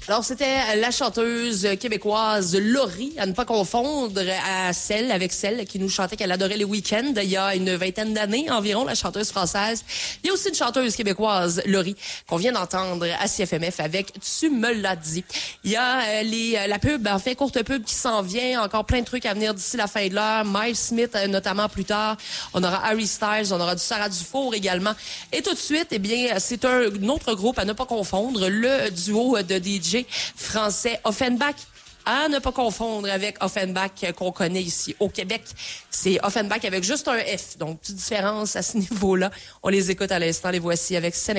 Alors, c'était la chanteuse québécoise Laurie, à ne pas confondre avec celle qui nous chantait qu'elle adorait les week-ends il y a une vingtaine d'années environ, la chanteuse française. Il y a aussi une chanteuse québécoise, Laurie, qu'on vient d'entendre à CFMF avec « Tu me l'as dit ». Il y a la pub, en fait, courte pub qui s'en vient, encore plein de trucs à venir d'ici la fin de l'heure. Miles Smith, notamment plus tard. On aura Harry Styles, on aura du Sarah Dufour également. Et tout de suite, eh bien, c'est un autre groupe à ne pas confondre, le duo de DJ français Offenbach. À ne pas confondre avec Offenbach qu'on connaît ici au Québec. C'est Offenbach avec juste un F. Donc, petite différence à ce niveau-là. On les écoute à l'instant. Les voici avec Sénégal.